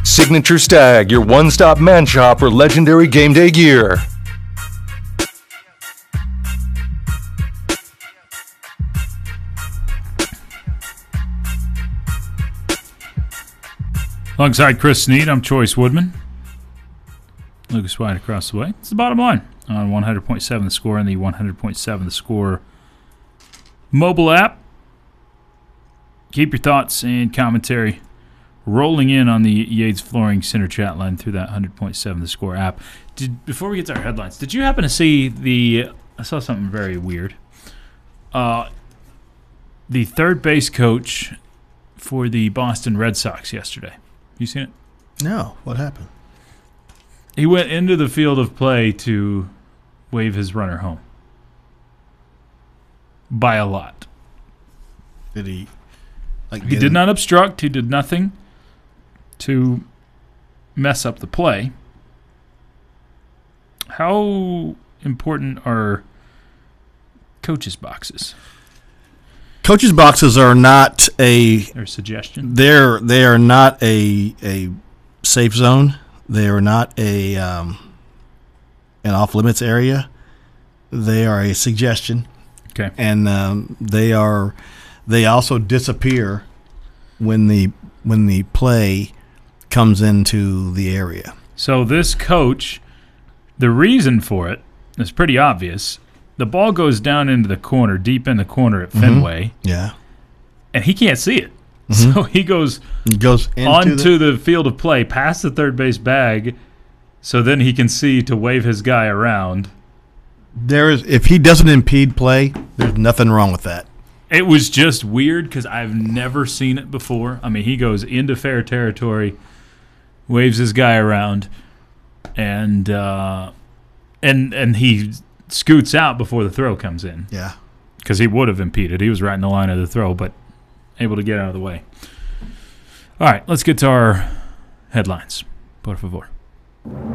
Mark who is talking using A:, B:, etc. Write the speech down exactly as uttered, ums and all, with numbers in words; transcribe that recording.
A: Signature Stag, your one-stop man shop for legendary game day gear.
B: Alongside Chris Sneed, I'm Choice Woodman. Lucas White across the way. It's the bottom line on one hundred point seven The Score and the one hundred point seven The Score mobile app. Keep your thoughts and commentary rolling in on the Yates Flooring Center chat line through that one hundred point seven The Score app. Did, before we get to our headlines, did you happen to see the... I saw something very weird. Uh, the third base coach for the Boston Red Sox yesterday. You seen it?
C: No. What happened?
B: He went into the field of play to wave his runner home. By a lot.
C: Did he... Like,
B: he did not obstruct. He did nothing to mess up the play. How important are coaches' boxes?
C: Coaches' boxes are not a...
B: Or suggestion?
C: They're, they are not a a safe zone. They are not a um, an off-limits area. They are a suggestion.
B: Okay.
C: And um, they are... They also disappear when the when the play comes into the area.
B: So this coach, the reason for it is pretty obvious. The ball goes down into the corner, deep in the corner at Fenway.
C: Mm-hmm. Yeah.
B: And he can't see it.
C: Mm-hmm.
B: So he goes,
C: he goes into
B: onto
C: the,
B: the field of play, past the third base bag, so then he can see to wave his guy around.
C: There is, if he doesn't impede play, there's nothing wrong with that.
B: It was just weird because I've never seen it before. I mean, he goes into fair territory, waves his guy around, and uh, and and he scoots out before the throw comes in.
C: Yeah.
B: Because he would have impeded. He was right in the line of the throw, but able to get out of the way. All right, let's get to our headlines. Por favor.